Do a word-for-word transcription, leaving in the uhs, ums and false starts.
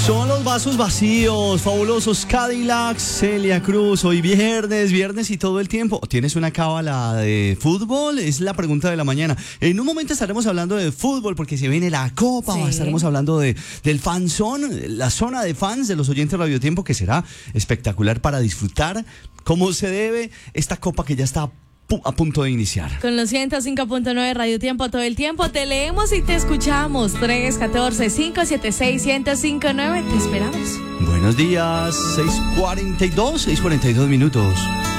Son los vasos vacíos, fabulosos Cadillacs, Celia Cruz. Hoy viernes, viernes y todo el tiempo. ¿Tienes una cábala de fútbol? Es la pregunta de la mañana. En un momento estaremos hablando de fútbol porque se viene la Copa. Sí. Estaremos hablando de, del fanzone, la zona de fans de los oyentes de Radio Tiempo, que será espectacular para disfrutar como se debe esta Copa que ya está a punto de iniciar. Con los ciento cinco punto nueve Radio Tiempo todo el tiempo, te leemos y te escuchamos. Tres uno cuatro, cinco siete seis, uno cero cinco nueve, te esperamos. Buenos días, seis cuarenta y dos, seis cuarenta y dos minutos.